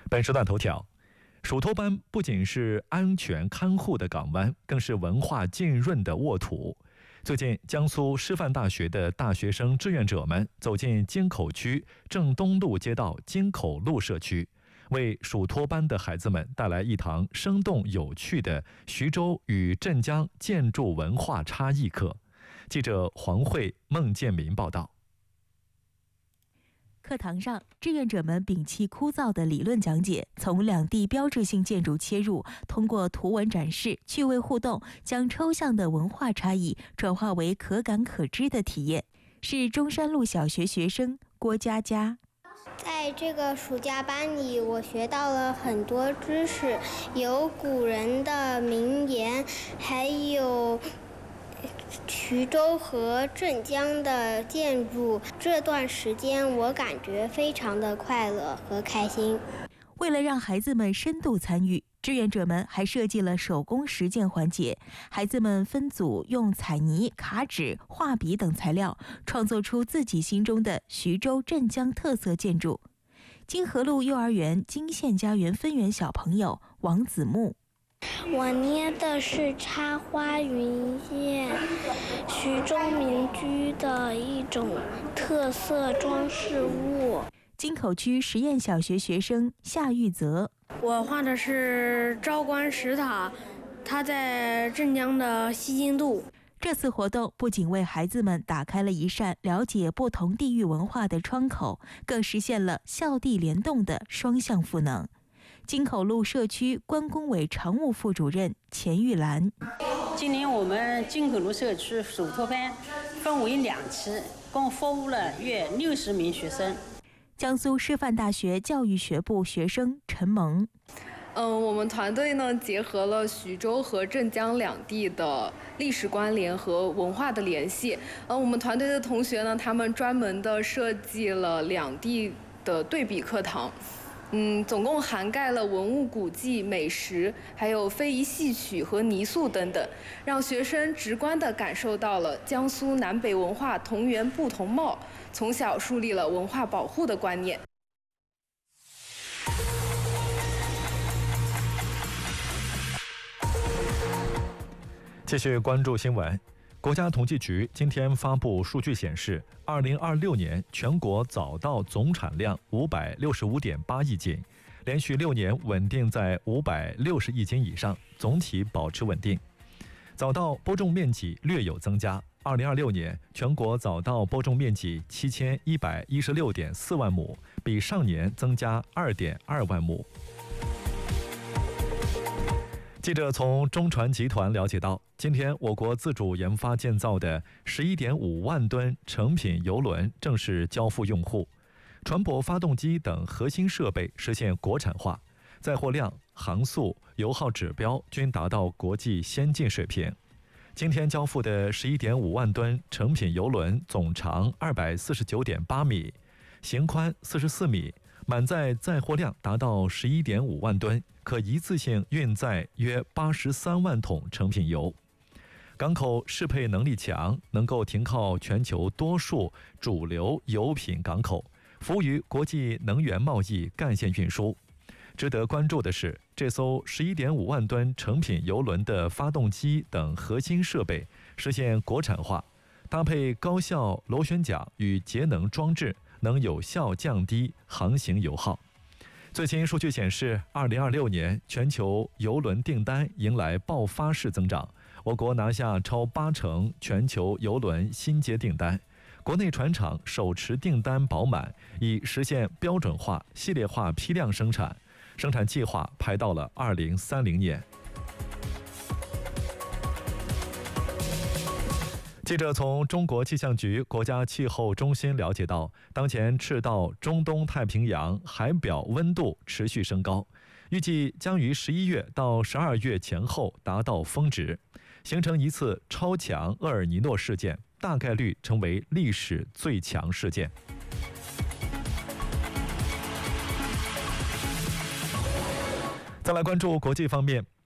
本时段头条：蜀托班不仅是安全看护的港湾，更是文化浸润的沃土。最近，江苏师范大学的大学生志愿者们走进京口区正东路街道京口路社区，为蜀托班的孩子们带来一堂生动有趣的徐州与镇江建筑文化差异课。记者黄慧、孟建民报道。 课堂上，志愿者们摒弃枯燥的理论讲解，从两地标志性建筑切入，通过图文展示、趣味互动，将抽象的文化差异转化为可感可知的体验。是中山路小学学生郭佳佳。 在这个暑假班里，我学到了很多知识，有古人的名言，还有衢州和镇江的建筑。这段时间我感觉非常的快乐和开心。 为了让孩子们深度参与，志愿者们还设计了手工实践环节。孩子们分组用彩泥、卡纸、画笔等材料，创作出自己心中的徐州、镇江特色建筑。金河路幼儿园金县家园分园小朋友王子木。 我捏的是插花云燕，徐州民居的一种特色装饰物。 京口区实验小学学生夏玉泽。 我画的是昭关石塔，它在镇江的西京路。 这次活动不仅为孩子们打开了一扇了解不同地域文化的窗口，更实现了校地联动的双向赋能。京口路社区关工委常务副主任钱玉兰。 今年我们京口路社区蜀托班分为2期，共服务了约60名学生。 江苏师范大学教育学部学生陈萌。 我们团队呢结合了徐州和镇江两地的历史关联和文化的联系。我们团队的同学呢，他们专门的设计了两地的对比课堂。总共涵盖了文物古迹、美食，还有非遗戏曲和泥塑等等，让学生直观地感受到了江苏南北文化同源不同貌，从小树立了文化保护的观念。 继续关注新闻。国家统计局今天发布数据显示，2026年全国早稻总产量565.8亿斤，连续6年稳定在560亿斤以上，总体保持稳定。早稻播种面积略有增加，2026年全国早稻播种面积7116.4万亩，比上年增加2.2万亩。记者从中船集团了解到，今天我国自主研发建造的11.5万吨成品邮轮正式交付用户，船舶发动机等核心设备实现国产化，载货量、航速、油耗指标均达到国际先进水平。今天交付的11.5万吨成品邮轮总长249.8米，型宽44米，满载载货量达到11.5万吨，可一次性运载约83万桶成品油。港口适配能力强，能够停靠全球多数主流油品港口，服务于国际能源贸易干线运输。值得关注的是，这艘11.5万吨成品邮轮的发动机等核心设备实现国产化，搭配高效螺旋桨与节能装置，能有效降低航行油耗。最新数据显示，2026年全球邮轮订单迎来爆发式增长，我国拿下超80%全球邮轮新接订单，国内船厂手持订单饱满，已实现标准化、系列化批量生产，生产计划排到了2030年。记者从中国气象局国家气候中心了解到，当前赤道中东太平洋海表温度持续升高，预计将于11月到12月前后达到峰值，形成一次超强厄尔尼诺事件，大概率成为历史最强事件。再来关注国际方面，